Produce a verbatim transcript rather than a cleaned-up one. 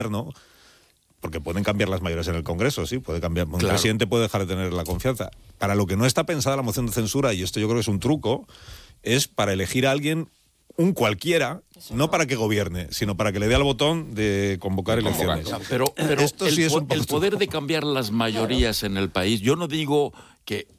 ¿no? Porque pueden cambiar las mayorías en el Congreso, sí, puede cambiar. Un Claro. presidente puede dejar de tener la confianza. Para lo que no está pensada la moción de censura, y esto yo creo que es un truco, es para elegir a alguien, un cualquiera, no para que gobierne, sino para que le dé al botón de convocar elecciones. Pero, pero Esto el, sí es po- un poco el poder truco. de cambiar las mayorías en el país, yo no digo que